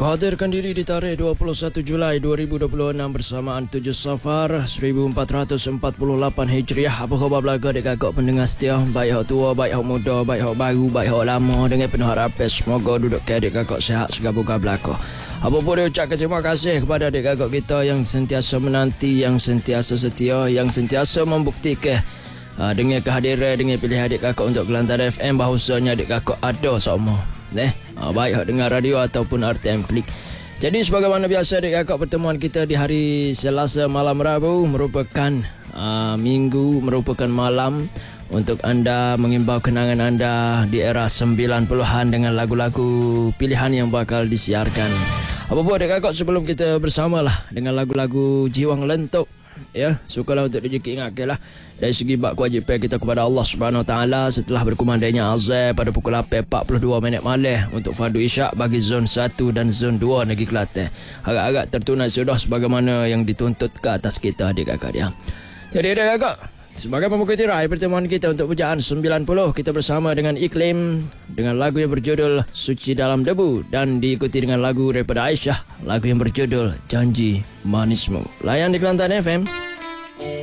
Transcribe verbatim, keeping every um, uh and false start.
Aku hadirkan diri di tarikh dua puluh satu Julai dua ribu dua puluh enam bersamaan tujuh Safar seribu empat ratus empat puluh lapan Hijriah. Apa khabar belaka dekat kakak pendengar setia, baik hak tua, baik hak muda, baik hak baru, baik hak lama. Dengan penuh harapan semoga duduk ke adik kakak sehat segala belaka. Apa pun dia ucapkan terima kasih kepada adik kakak kita yang sentiasa menanti, yang sentiasa setia, yang sentiasa membuktikan uh, dengan kehadiran, dengan pilihan adik kakak untuk Kelantan F M bahawasanya adik kakak ada semua. Eh, uh, baik hak dengar radio ataupun R T M Klik. Jadi sebagaimana biasa adik kakak, pertemuan kita di hari Selasa malam Rabu merupakan uh, minggu, merupakan malam untuk anda mengimbau kenangan anda di era sembilan puluhan dengan lagu-lagu pilihan yang bakal disiarkan. Apa pun adik kakak, sebelum kita bersamalah dengan lagu-lagu Jiwang Lentuk, ya, sukalah untuk diingatkanlah dari segi bab kewajipan kita kepada Allah Subhanahu Wa Taala setelah berkumandainya azan pada pukul lapan empat puluh dua minit malam untuk fardu isyak bagi zon satu dan zon dua negeri Kelantan. Harap-harap tertunai sudah sebagaimana yang dituntut ke atas kita adik kakak dia. Jadi adik kakak, sebagai pembuka tirai pertemuan kita untuk pujaan sembilan puluh, kita bersama dengan Iklim dengan lagu yang berjudul Suci Dalam Debu dan diikuti dengan lagu daripada Aisyah, lagu yang berjudul Janji Manismu. Layan di Kelantan F M.